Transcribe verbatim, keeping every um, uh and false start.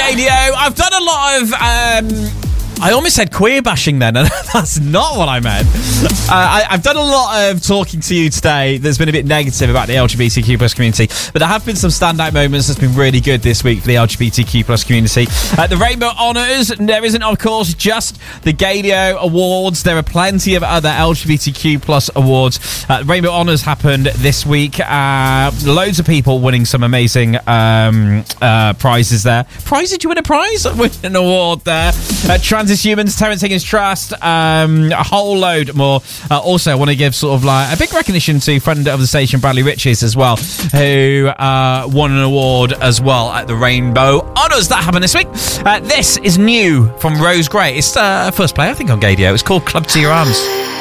Radio. I've done a lot of... Um, I almost said queer bashing then, and that's not what I meant. Uh, I, I've done a lot of talking to you today that's been a bit negative about the L G B T Q plus community, but there have been some standout moments that's been really good this week for the L G B T Q plus community. Uh, the Rainbow Honours, there isn't, of course, just the Gaylio Awards. There are plenty of other L G B T Q plus awards. Uh, Rainbow Honours happened this week. Uh, loads of people winning some amazing um, uh, prizes there. Prize? Did you win a prize? Win an award there. Uh, Trans Humans, Terence Higgins Trust, um, a whole load more. Uh, also, I want to give sort of like a big recognition to friend of the station, Bradley Riches, as well, who uh, won an award as well at the Rainbow Honours. That happened this week. Uh, this is new from Rose Gray. It's uh, first play, I think, on Gadio. It's called Club to Your Arms.